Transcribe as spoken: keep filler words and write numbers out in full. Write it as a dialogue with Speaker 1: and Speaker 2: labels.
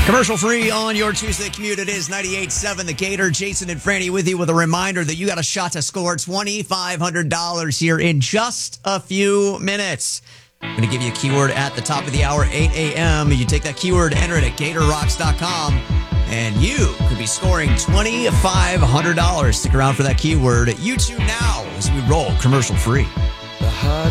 Speaker 1: Commercial free on your Tuesday commute. It is ninety-eight point seven The Gator. Jason and Franny with you with a reminder that you got a shot to score twenty-five hundred dollars here in just a few minutes. I'm going to give you a keyword at the top of the hour, eight a.m. You take that keyword, enter it at gator rocks dot com, and you could be scoring twenty-five hundred dollars. Stick around for that keyword. YouTube now as we roll commercial free.
Speaker 2: The heart